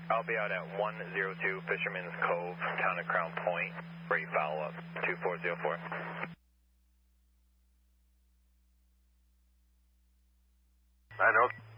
I'll be out at 102 Fisherman's Cove, town of Crown Point. Ready follow-up, 2404. I know.